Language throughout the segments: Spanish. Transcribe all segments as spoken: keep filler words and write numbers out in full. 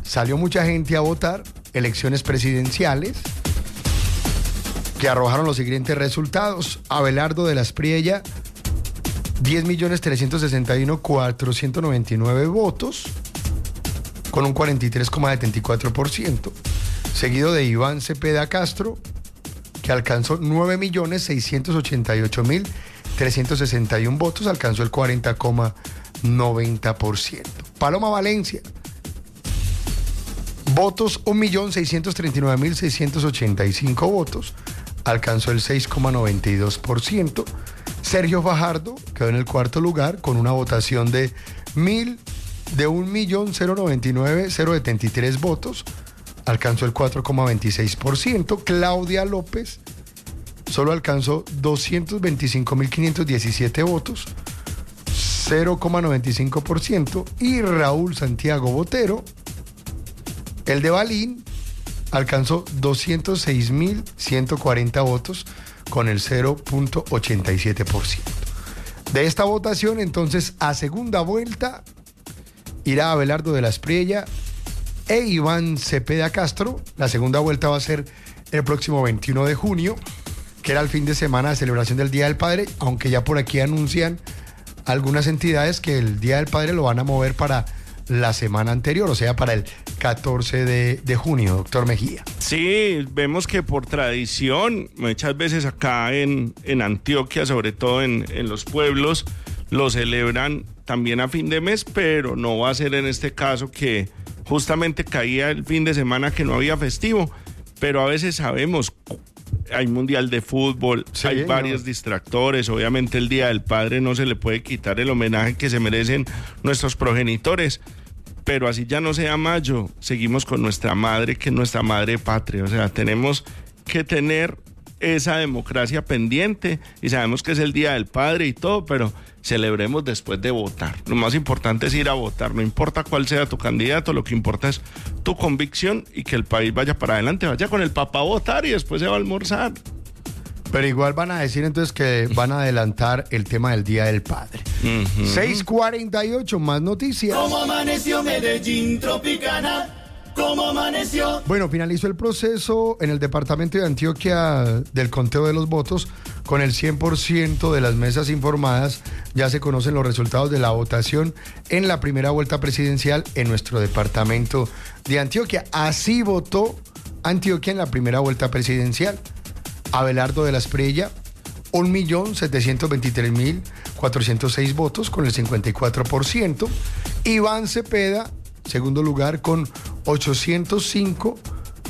Salió mucha gente a votar, elecciones presidenciales, que arrojaron los siguientes resultados. Abelardo de la Espriella, diez millones trescientos sesenta y uno mil cuatrocientos noventa y nueve votos, con un cuarenta y tres coma setenta y cuatro por ciento. Seguido de Iván Cepeda Castro, que alcanzó nueve millones seiscientos ochenta y ocho mil trescientos sesenta y uno votos, alcanzó el cuarenta coma noventa por ciento. Paloma Valencia, votos un millón seiscientos treinta y nueve mil seiscientos ochenta y cinco votos, alcanzó el seis coma noventa y dos por ciento. Sergio Fajardo quedó en el cuarto lugar con una votación de mil de un millón noventa y nueve mil setenta y tres votos, alcanzó el cuatro coma veintiséis por ciento. Claudia López solo alcanzó doscientos veinticinco mil quinientos diecisiete votos, cero coma noventa y cinco por ciento. Y Raúl Santiago Botero, el de Balín, alcanzó doscientos seis mil ciento cuarenta votos con el cero coma ochenta y siete por ciento. De esta votación, entonces, a segunda vuelta irá Abelardo de la Espriella e Iván Cepeda Castro. La segunda vuelta va a ser el próximo veintiuno de junio, que era el fin de semana de celebración del Día del Padre, aunque ya por aquí anuncian algunas entidades que el Día del Padre lo van a mover para la semana anterior, o sea, para el catorce de junio, doctor Mejía. Sí, vemos que por tradición, muchas veces acá en, en Antioquia, sobre todo en, en los pueblos, lo celebran también a fin de mes, pero no va a ser en este caso que justamente caía el fin de semana que no había festivo, pero a veces sabemos, hay mundial de fútbol, sí, hay varios no. distractores, obviamente el Día del Padre no se le puede quitar el homenaje que se merecen nuestros progenitores, pero así ya no sea mayo, seguimos con nuestra madre, que es nuestra madre patria, o sea, tenemos que tener esa democracia pendiente y sabemos que es el Día del Padre y todo, pero celebremos después de votar. Lo más importante es ir a votar, no importa cuál sea tu candidato, lo que importa es tu convicción y que el país vaya para adelante, vaya con el papá a votar y después se va a almorzar. Pero igual van a decir entonces que van a adelantar el tema del Día del Padre. Uh-huh. seis cuarenta y ocho, más noticias. ¿Cómo amaneció Medellín Tropicana? ¿Cómo amaneció? Bueno, finalizó el proceso en el departamento de Antioquia del conteo de los votos. Con el cien por ciento de las mesas informadas, ya se conocen los resultados de la votación en la primera vuelta presidencial en nuestro departamento de Antioquia. Así votó Antioquia en la primera vuelta presidencial. Abelardo de la Espriella, un millón setecientos veintitrés mil cuatrocientos seis votos con el cincuenta y cuatro por ciento. Iván Cepeda, segundo lugar, con ochocientos cinco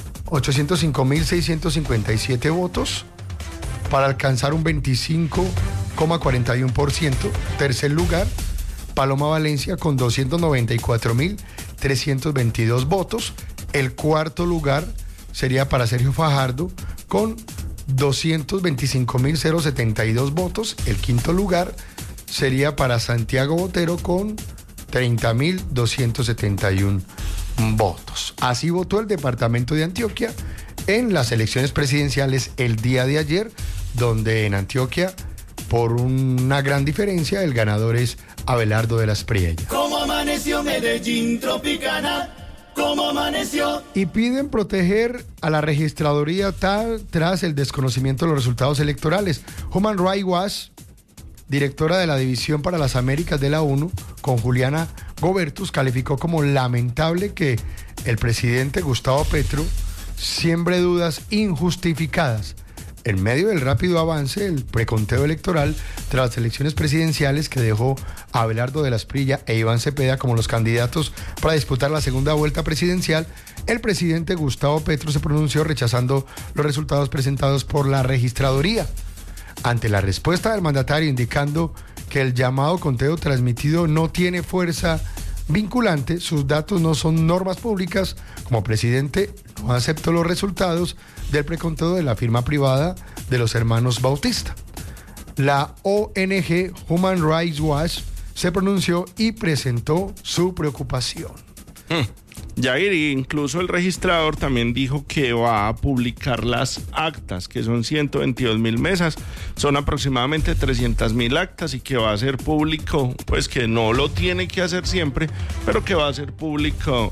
mil seiscientos cincuenta y siete votos para alcanzar un veinticinco coma cuarenta y uno por ciento. Tercer lugar, Paloma Valencia con doscientos noventa y cuatro mil trescientos veintidós votos. El cuarto lugar sería para Sergio Fajardo con doscientos veinticinco mil setenta y dos votos. El quinto lugar sería para Santiago Botero con treinta mil doscientos setenta y uno votos. Así votó el departamento de Antioquia en las elecciones presidenciales el día de ayer, donde en Antioquia, por una gran diferencia, el ganador es Abelardo de la Espriella. ¿Cómo amaneció Medellín Tropicana? ¿Cómo amaneció? Y piden proteger a la registraduría tal, tras el desconocimiento de los resultados electorales. Human Rights Watch, directora de la División para las Américas de la ONU, con Juliana Gobertus, calificó como lamentable que el presidente Gustavo Petro siembre dudas injustificadas en medio del rápido avance del preconteo electoral tras las elecciones presidenciales que dejó a Abelardo de la Espriella e Iván Cepeda como los candidatos para disputar la segunda vuelta presidencial. El presidente Gustavo Petro se pronunció rechazando los resultados presentados por la registraduría. Ante la respuesta del mandatario indicando que el llamado conteo transmitido no tiene fuerza vinculante, sus datos no son normas públicas, como presidente no aceptó los resultados del preconteo de la firma privada de los hermanos Bautista. La O N G Human Rights Watch se pronunció y presentó su preocupación. Hmm. Jair, incluso el registrador también dijo que va a publicar las actas, que son ciento veintidós mil mesas, son aproximadamente trescientas mil actas, y que va a ser público, pues que no lo tiene que hacer siempre, pero que va a ser público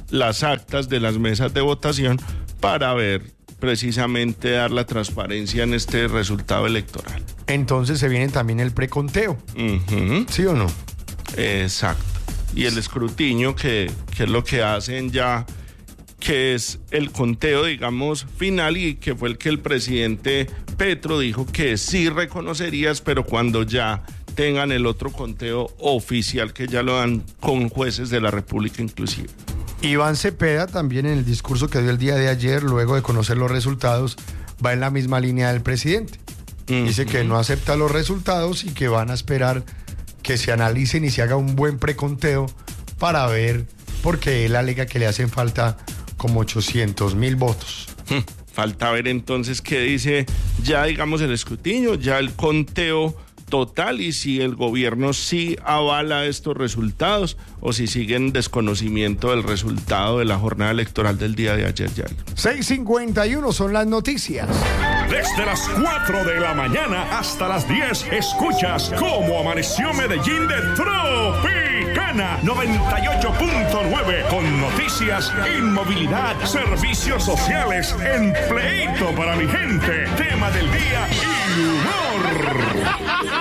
las actas de las mesas de votación para ver precisamente dar la transparencia en este resultado electoral. Entonces se viene también el preconteo. Uh-huh. ¿Sí o no? Exacto. Y el escrutinio, que, que es lo que hacen ya, que es el conteo, digamos, final, y que fue el que el presidente Petro dijo que sí reconocerías, pero cuando ya tengan el otro conteo oficial, que ya lo dan con jueces de la República inclusive. Iván Cepeda también, en el discurso que dio el día de ayer, luego de conocer los resultados, va en la misma línea del presidente. Uh-huh. Dice que no acepta los resultados y que van a esperar que se analicen y se haga un buen preconteo para ver, porque él alega que le hacen falta como ochocientos mil votos. Hmm. Falta ver entonces qué dice ya, digamos, el escrutinio, ya el conteo total, y si el gobierno sí avala estos resultados o si sigue en desconocimiento del resultado de la jornada electoral del día de ayer. Ya. seis cincuenta y uno son las noticias. Desde las cuatro de la mañana hasta las diez, escuchas cómo amaneció Medellín de Tropicana noventa y ocho punto nueve, con noticias, inmovilidad, servicios sociales, empleito para mi gente, tema del día y humor.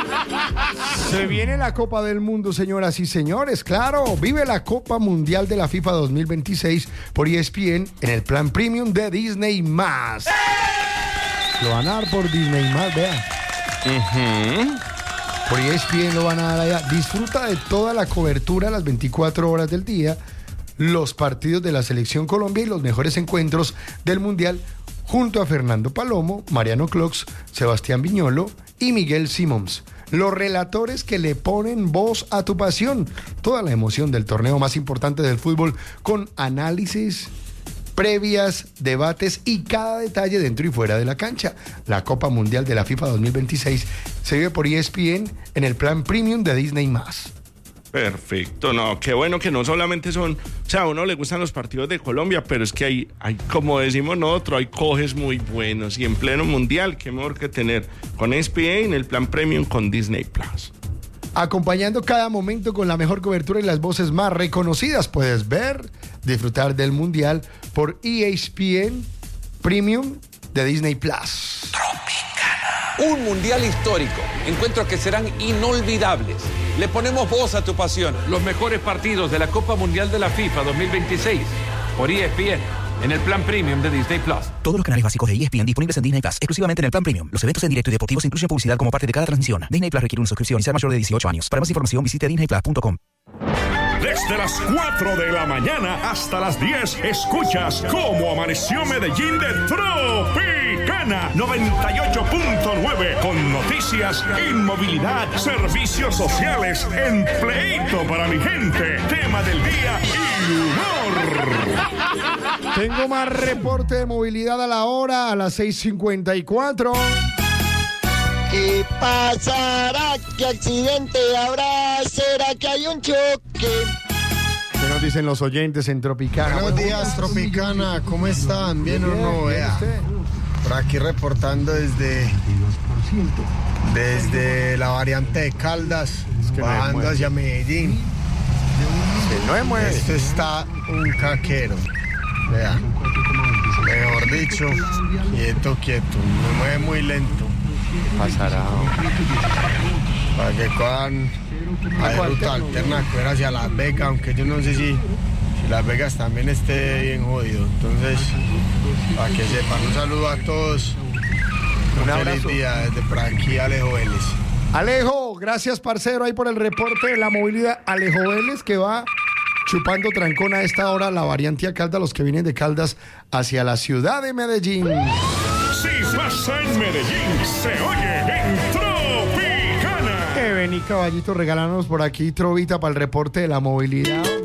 Se viene la Copa del Mundo, señoras y señores. Claro, vive la Copa Mundial de la FIFA dos mil veintiséis por E S P N en el plan premium de Disney más. Lo van a dar por Disney más, vea. Uh-huh. Por E S P N lo van a dar allá. Disfruta de toda la cobertura a las veinticuatro horas del día, los partidos de la Selección Colombia y los mejores encuentros del Mundial, junto a Fernando Palomo, Mariano Clox, Sebastián Viñolo y Miguel Simons. Los relatores que le ponen voz a tu pasión. Toda la emoción del torneo más importante del fútbol, con análisis, previas, debates y cada detalle dentro y fuera de la cancha. La Copa Mundial de la FIFA dos mil veintiséis se vive por E S P N en el plan premium de Disney más. Perfecto, no, qué bueno que no solamente son, o sea, a uno le gustan los partidos de Colombia, pero es que hay, hay como decimos nosotros, hay coges muy buenos, y en pleno mundial, qué mejor que tener con E S P N el plan premium con Disney Plus. Acompañando cada momento con la mejor cobertura y las voces más reconocidas, puedes ver, disfrutar del mundial por E S P N Premium de Disney Plus. Un mundial histórico, encuentros que serán inolvidables. Le ponemos voz a tu pasión. Los mejores partidos de la Copa Mundial de la FIFA dos mil veintiséis por E S P N en el plan premium de Disney Plus. Todos los canales básicos de E S P N disponibles en Disney Plus, exclusivamente en el plan premium. Los eventos en directo y deportivos incluyen publicidad como parte de cada transmisión. Disney Plus requiere una suscripción y ser mayor de dieciocho años. Para más información, visite disney plus punto com. Desde las cuatro de la mañana hasta las diez, escuchas cómo amaneció Medellín de Tropicana noventa y ocho punto nueve, con noticias, inmovilidad, servicios sociales, empleito para mi gente, tema del día y humor. Tengo más reporte de movilidad a la hora, a las seis cincuenta y cuatro. ¿Qué pasará? ¿Qué accidente habrá? ¿Será que hay un choque? ¿Qué nos dicen los oyentes en Tropicana? Buenos días, Tropicana. ¿Cómo están? ¿Bien o no? Vea. Por aquí reportando desde, desde la variante de Caldas, es que bajando no hacia Medellín. Que no me mueve. Esto está un caquero. Vea. Mejor dicho, quieto, quieto. Me mueve muy lento. Pasará. Para que cojan a ruta alterna, que era hacia Las Vegas, aunque yo no sé si, si Las Vegas también esté bien jodido. Entonces, para que sepan, un saludo a todos. Un, un feliz abrazo. Día desde por aquí, Alejo Vélez. Alejo, gracias, parcero, ahí por el reporte de la movilidad. Alejo Vélez, que va chupando trancón a esta hora la variante a Caldas, los que vienen de Caldas hacia la ciudad de Medellín. Si pasa en Medellín, se oye en Tropicana. Que vení, caballito, regálanos por aquí, Trovita, para el reporte de la movilidad.